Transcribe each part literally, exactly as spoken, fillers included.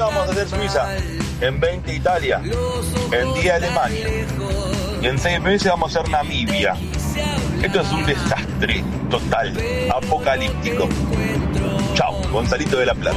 vamos a hacer Suiza, en veinte Italia, en diez Alemania, y en seis meses vamos a hacer Namibia. Esto es un desastre total, apocalíptico. Chao, Gonzalito de la Plata.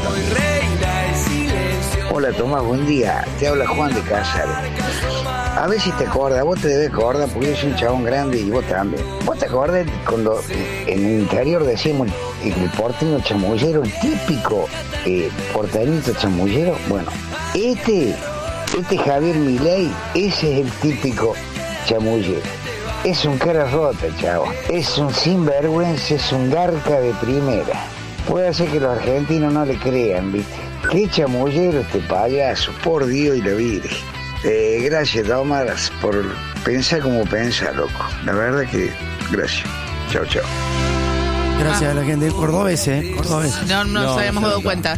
Hola Tomás, buen día. Te habla Juan de Casares. A ver si te acuerdas, vos te debes acordar porque yo soy un chabón grande y vos también. ¿Vos te acordás cuando en el interior decíamos el, el porteño chamullero, el típico eh, porteñito chamullero? Bueno, este, este Javier Milei, ese es el típico chamullero. Es un cara rota, chavo. Es un sinvergüenza, es un garca de primera. Puede ser que los argentinos no le crean, ¿viste? Qué chamullero este payaso, por Dios y la Virgen. Eh, gracias, Tomás, por pensar como piensa, loco. La verdad que gracias. Chao, chao. Gracias ah. a la gente. Cordobés, ¿eh? Cordobés. No, no nos no, habíamos dado cuenta.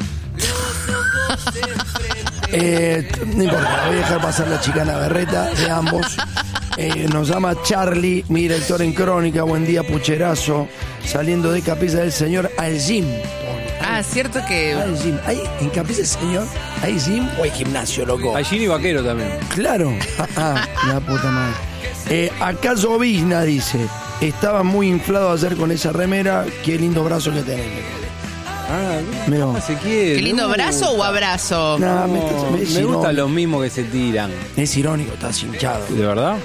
eh, no importa, voy a dejar pasar la chicana berreta de ambos. Eh, nos llama Charlie, mi director en Crónica. Buen día, pucherazo. Saliendo de Capilla del Señor al gym. Ah, cierto que... Hay gym. ¿Hay, en Capilla del Señor hay gym o hay gimnasio, loco? Hay gym y vaquero también. Claro. Ah, ah, la puta madre. Eh, acá Llovizna dice: estaba muy inflado ayer con esa remera. Qué lindo brazo que tenés. Ah, no se quiere. ¿Qué lindo no. brazo o abrazo? No, no, me, me, me gusta lo mismo que se tiran. Es irónico, estás hinchado. ¿De verdad?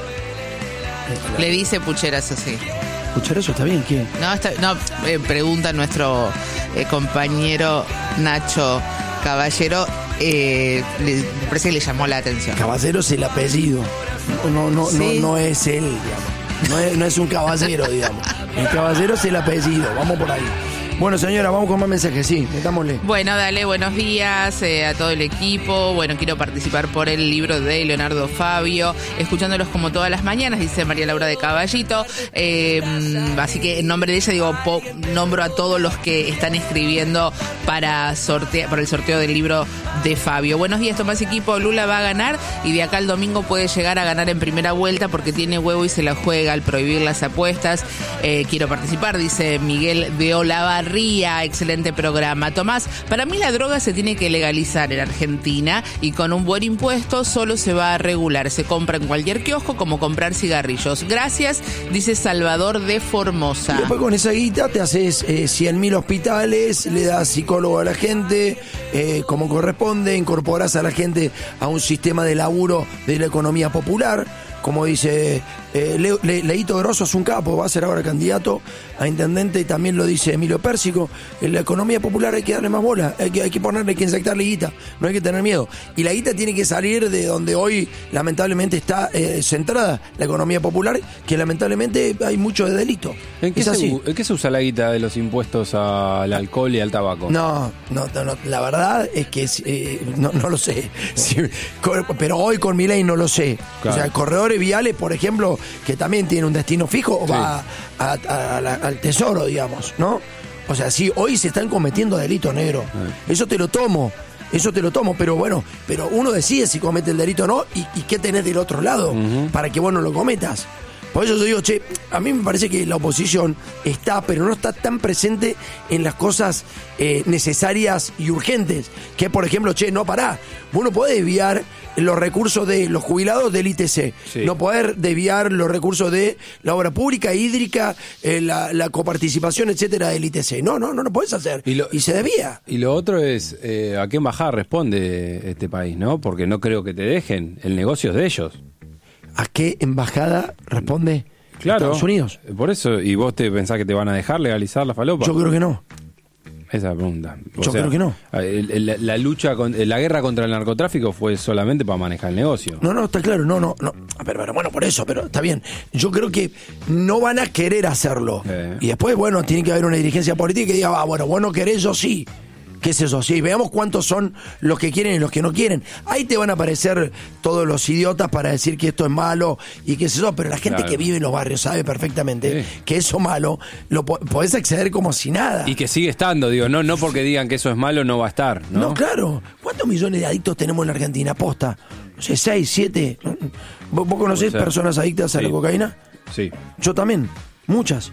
Le dice pucherazo, sí. ¿Pucherazo está bien? ¿Qué? No, está, no eh, pregunta nuestro eh, compañero Nacho Caballero. Eh, le, parece que le llamó la atención. Caballero es el apellido. No, no, ¿Sí? no, no es él, digamos. No es, no es un caballero, digamos. El caballero es el apellido. Vamos por ahí. Bueno, señora, vamos con más mensajes, sí, metámosle. Bueno, dale, buenos días eh, a todo el equipo. Bueno, quiero participar por el libro de Leonardo Fabio, escuchándolos como todas las mañanas, dice María Laura de Caballito. Eh, así que en nombre de ella, digo, po, nombro a todos los que están escribiendo para, sortea, para el sorteo del libro de Fabio. Buenos días, Tomás equipo. Lula va a ganar y de acá al domingo puede llegar a ganar en primera vuelta porque tiene huevo y se la juega al prohibir las apuestas. Eh, quiero participar, dice Miguel de Olavar. Ría, excelente programa. Tomás, para mí la droga se tiene que legalizar en Argentina y con un buen impuesto solo se va a regular. Se compra en cualquier kiosco como comprar cigarrillos. Gracias, dice Salvador de Formosa. Y después con esa guita te haces eh, cien mil hospitales, le das psicólogo a la gente, eh, como corresponde, incorporás a la gente a un sistema de laburo de la economía popular. Como dice eh, Le, Le, Leito Grosso, es un capo, va a ser ahora candidato a intendente, y también lo dice Emilio Pérsico. En la economía popular hay que darle más bola, hay que, hay que ponerle, hay que inyectarle guita, no hay que tener miedo. Y la guita tiene que salir de donde hoy lamentablemente está eh, centrada la economía popular, que lamentablemente hay mucho de delito. ¿En qué, es se, así. ¿En qué se usa la guita de los impuestos al alcohol y al tabaco? No, no, no, no la verdad es que eh, no, no lo sé. Sí, pero hoy con Milei no lo sé. Claro. O sea, corredores viales, por ejemplo, que también tiene un destino fijo, sí. va a, a, a la, al tesoro, digamos, ¿no? O sea, sí, hoy se están cometiendo delitos, negro. Sí. Eso te lo tomo, eso te lo tomo, pero bueno, pero uno decide si comete el delito o no y, y qué tenés del otro lado uh-huh. para que vos no lo cometas. Por eso yo digo, che, a mí me parece que la oposición está, pero no está tan presente en las cosas eh, necesarias y urgentes. Que, por ejemplo, che, no pará. Vos no podés desviar los recursos de los jubilados del I T C. Sí. No poder desviar los recursos de la obra pública, hídrica, eh, la, la coparticipación, etcétera, del I T C. No, no, no lo podés hacer. Y, lo, y se desvía. Y lo otro es, eh, ¿a qué embajada responde este país, no? Porque no creo que te dejen. El negocio es de ellos. ¿A qué embajada responde claro, Estados Unidos? Por eso, ¿y vos te pensás que te van a dejar legalizar la falopa? Yo creo que no. Esa es la pregunta. O Yo sea, creo que no. La, la lucha, con, la guerra contra el narcotráfico fue solamente para manejar el negocio. No, no, está claro, no, no, no. Pero, pero bueno, por eso, pero está bien. Yo creo que no van a querer hacerlo. Eh. Y después, bueno, tiene que haber una dirigencia política que diga, ah, bueno, vos no querés, yo sí. ¿Qué es eso? Sí, veamos cuántos son los que quieren y los que no quieren. Ahí te van a aparecer todos los idiotas para decir que esto es malo y qué es eso, pero la gente claro. que vive en los barrios sabe perfectamente sí. que eso malo lo po- podés acceder como si nada. Y que sigue estando, digo, no, no porque digan que eso es malo no va a estar, ¿no? No, claro. ¿Cuántos millones de adictos tenemos en la Argentina? Posta. No sé, seis, siete. ¿Vos, vos conocés personas adictas a sí. la cocaína? Sí. Yo también, muchas.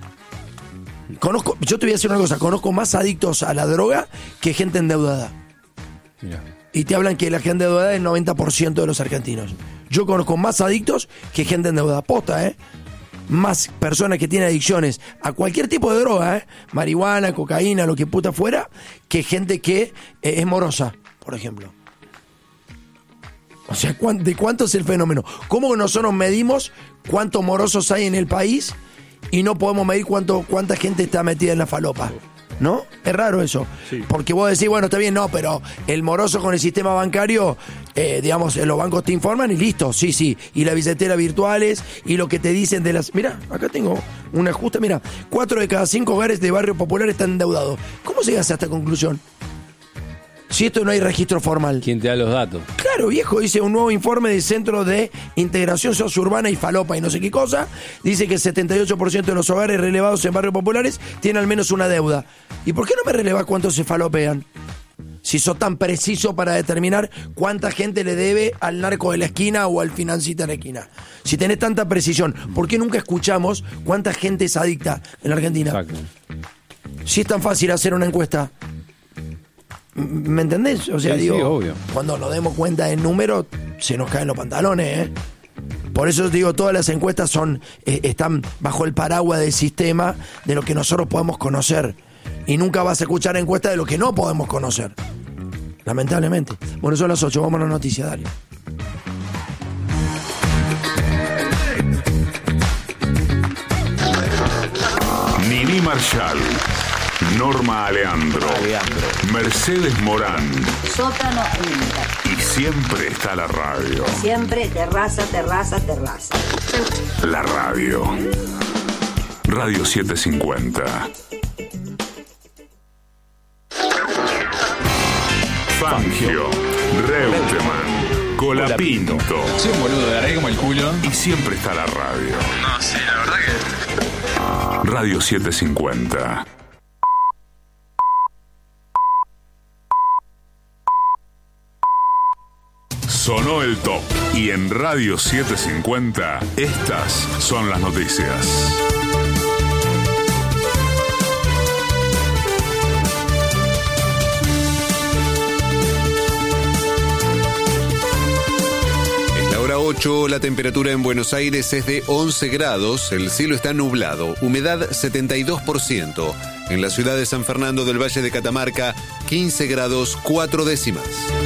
Conozco, yo te voy a decir una cosa, conozco más adictos a la droga que gente endeudada. Mira. y te hablan que la gente endeudada es el noventa por ciento de los argentinos. Yo conozco más adictos que gente endeudada. Posta, ¿eh? Más personas que tienen adicciones a cualquier tipo de droga, ¿eh? Marihuana, cocaína, lo que puta fuera, que gente que eh, es morosa, por ejemplo. O sea, ¿de cuánto es el fenómeno? ¿Cómo nosotros medimos cuántos morosos hay en el país y no podemos medir cuánto, cuánta gente está metida en la falopa? ¿No? Es raro eso. Sí. Porque vos decís, bueno, está bien, no, pero el moroso con el sistema bancario, eh, digamos, los bancos te informan y listo, sí, sí. Y las billeteras virtuales y lo que te dicen de las... Mira, acá tengo un ajuste, mira, cuatro de cada cinco hogares de barrio popular están endeudados. ¿Cómo se llegas a esta conclusión? Si esto no hay registro formal. ¿Quién te da los datos? Claro, viejo, dice un nuevo informe del Centro de Integración Sociourbana y Falopa y no sé qué cosa. Dice que el setenta y ocho por ciento de los hogares relevados en barrios populares tienen al menos una deuda. ¿Y por qué no me relevás cuántos se falopean? Si sos tan preciso para determinar cuánta gente le debe al narco de la esquina o al financista de la esquina. Si tenés tanta precisión, ¿por qué nunca escuchamos cuánta gente es adicta en la Argentina? Exacto. Si es tan fácil hacer una encuesta... ¿Me entendés? O sea, sí, digo, sí, obvio. Cuando nos demos cuenta del número, se nos caen los pantalones, ¿eh? Por eso digo, todas las encuestas son eh, están bajo el paraguas del sistema de lo que nosotros podemos conocer. Y nunca vas a escuchar encuestas de lo que no podemos conocer. Lamentablemente. Bueno, son las ocho, vamos a la noticia, dale. Nini Marshall, Norma Aleandro, Aleandro, Mercedes Morán, Sótano Inter. Y siempre está la radio. Siempre terraza, terraza, terraza. La radio. Radio setecientos cincuenta. Fangio, Reutemann, Colapinto. Soy un boludo, de arreglo como el culo. Y siempre está la radio. No, sí, la verdad que... Radio setecientos cincuenta. Sonó el top. Y en Radio setecientos cincuenta, estas son las noticias. ocho, la temperatura en Buenos Aires es de once grados, el cielo está nublado, humedad setenta y dos por ciento. En la ciudad de San Fernando del Valle de Catamarca, quince grados cuatro décimas.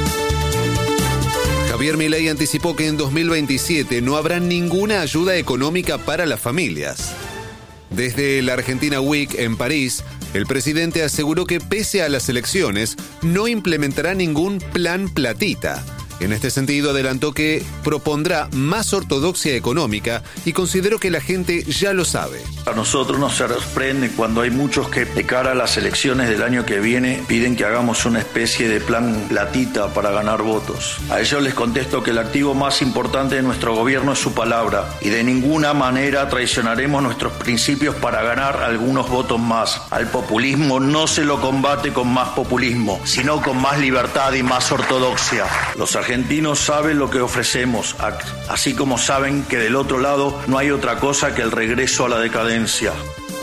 Javier Milei anticipó que en dos mil veintisiete no habrá ninguna ayuda económica para las familias. Desde la Argentina Week en París, el presidente aseguró que pese a las elecciones, no implementará ningún plan platita. En este sentido, adelantó que propondrá más ortodoxia económica y consideró que la gente ya lo sabe. A nosotros nos sorprende cuando hay muchos que, de cara a las elecciones del año que viene, piden que hagamos una especie de plan platita para ganar votos. A ellos les contesto que el activo más importante de nuestro gobierno es su palabra y de ninguna manera traicionaremos nuestros principios para ganar algunos votos más. Al populismo no se lo combate con más populismo, sino con más libertad y más ortodoxia. Los Los argentinos saben lo que ofrecemos, así como saben que del otro lado no hay otra cosa que el regreso a la decadencia.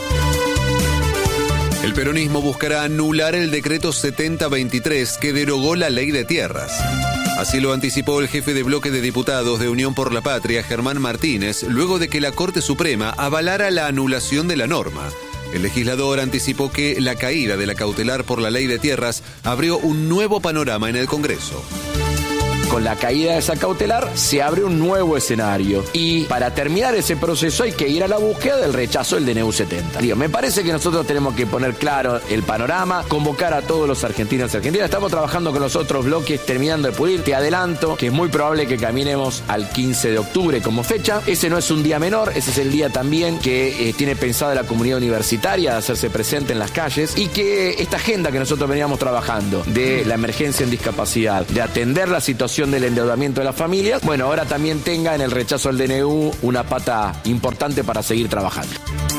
El peronismo buscará anular el decreto setenta veintitrés que derogó la ley de tierras. Así lo anticipó el jefe de bloque de diputados de Unión por la Patria, Germán Martínez, luego de que la Corte Suprema avalara la anulación de la norma. El legislador anticipó que la caída de la cautelar por la ley de tierras abrió un nuevo panorama en el Congreso. Con la caída de esa cautelar se abre un nuevo escenario y para terminar ese proceso hay que ir a la búsqueda del rechazo del D N U setenta. Digo, me parece que nosotros tenemos que poner claro el panorama, convocar a todos los argentinos y argentinas. Estamos trabajando con los otros bloques, terminando de pulir. Te adelanto que es muy probable que caminemos al quince de octubre como fecha. Ese no es un día menor, ese es el día también que eh, tiene pensada la comunidad universitaria de hacerse presente en las calles y que esta agenda que nosotros veníamos trabajando de la emergencia en discapacidad, de atender la situación del endeudamiento de las familias, bueno, ahora también tenga en el rechazo al D N U una pata importante para seguir trabajando.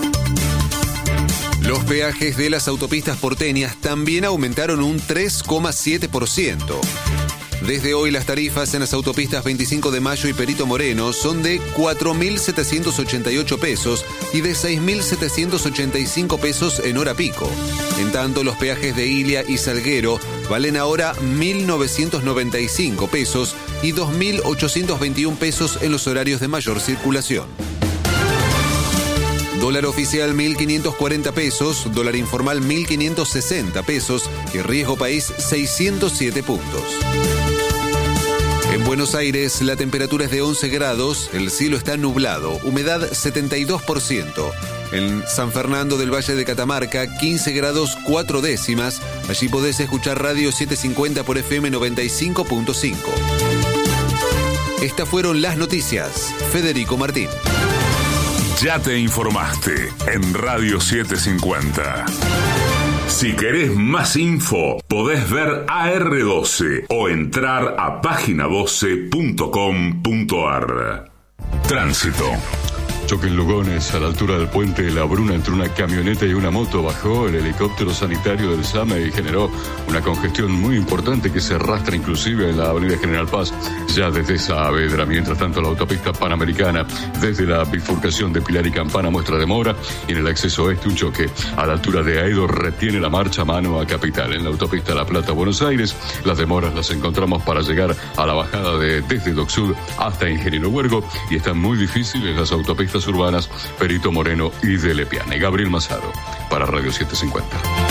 Los peajes de las autopistas porteñas también aumentaron un tres coma siete por ciento. Desde hoy las tarifas en las autopistas veinticinco de Mayo y Perito Moreno son de cuatro mil setecientos ochenta y ocho pesos y de seis mil setecientos ochenta y cinco pesos en hora pico. En tanto, los peajes de Ilia y Salguero valen ahora mil novecientos noventa y cinco pesos y dos mil ochocientos veintiún pesos en los horarios de mayor circulación. Dólar oficial mil quinientos cuarenta pesos, dólar informal mil quinientos sesenta pesos y riesgo país seiscientos siete puntos. En Buenos Aires la temperatura es de once grados, el cielo está nublado, humedad setenta y dos por ciento. En San Fernando del Valle de Catamarca, quince grados cuatro décimas. Allí podés escuchar Radio setecientos cincuenta por F M noventa y cinco punto cinco. Estas fueron las noticias. Federico Martín. Ya te informaste en Radio setecientos cincuenta. Si querés más info, podés ver A R doce o entrar a página doce punto com punto ar. Tránsito. Choque en Lugones, a la altura del puente de la Bruna, entre una camioneta y una moto. Bajó el helicóptero sanitario del SAME y generó una congestión muy importante que se arrastra inclusive en la avenida General Paz, ya desde Saavedra. Mientras tanto, la autopista Panamericana, desde la bifurcación de Pilar y Campana, muestra demora, y en el acceso oeste un choque a la altura de Aedo retiene la marcha mano a Capital. En la autopista La Plata, Buenos Aires, las demoras las encontramos para llegar a la bajada de desde Doc Sud hasta Ingeniero Huergo, y están muy difíciles las autopistas urbanas Perito Moreno y de Lepiane. Gabriel Mazaro, para Radio setecientos cincuenta.